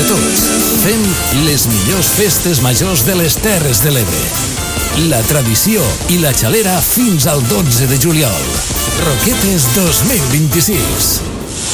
tots, fent les millors festes majors de les Terres de l'Ebre. La tradició i la xalera fins al 12 de juliol. Roquetes 2026.